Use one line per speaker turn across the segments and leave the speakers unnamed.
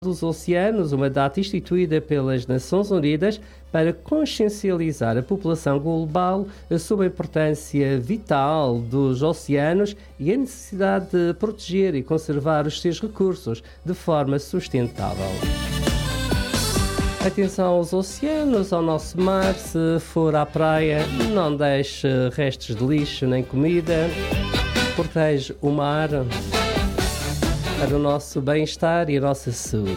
dos Oceanos, uma data instituída pelas Nações Unidas para consciencializar a população global sobre a importância vital dos oceanos e a necessidade de proteger e conservar os seus recursos de forma sustentável. Atenção aos oceanos, ao nosso mar. Se for à praia, não deixe restos de lixo nem comida. Protege o mar para o nosso bem-estar e a nossa saúde.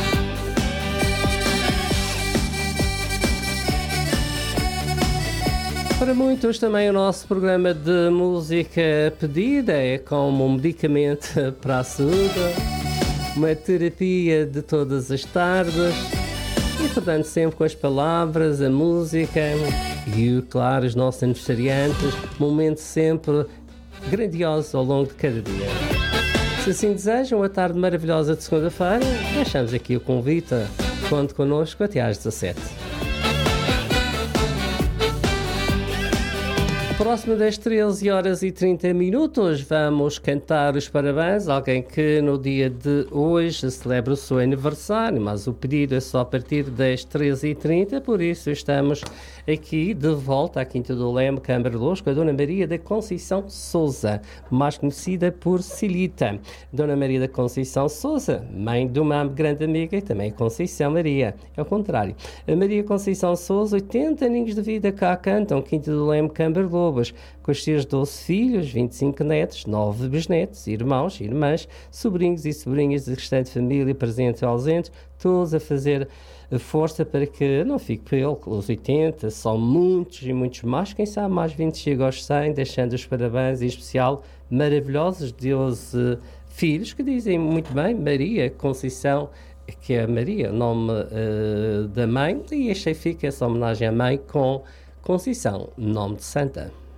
Para muitos também o nosso programa de música pedida é como um medicamento para a saúde, uma terapia de todas as tardes e, portanto, sempre com as palavras, a música e, claro, os nossos aniversariantes, momentos sempre grandiosos ao longo de cada dia. Se assim desejam, uma tarde maravilhosa de segunda-feira, deixamos aqui o convite. Conte connosco até às 17. Próximo das 13h30, vamos cantar os parabéns a alguém que no dia de hoje celebra o seu aniversário, mas o pedido é só a partir das 13h30, por isso estamos aqui de volta à Quinta do Leme, Câmara de Luz, com a Dona Maria da Conceição Sousa, mais conhecida por Cilita. Dona Maria da Conceição Sousa, mãe de uma grande amiga e também Conceição Maria. É o contrário. A Maria Conceição Sousa, 80 aninhos de vida cá cantam, Quinta do Leme, Câmara de Lobos, com os seus 12 filhos, 25 netos, 9 bisnetos, irmãos, irmãs, sobrinhos e sobrinhas de restante família, presentes e ausentes, todos a fazer força para que não fique pelos 80, são muitos e muitos mais, quem sabe mais 20 chega aos 100, deixando os parabéns em especial maravilhosos 12 filhos que dizem muito bem, Maria Conceição, que é Maria, o nome da mãe, e achei fica essa homenagem à mãe com Conceição, nome de santa.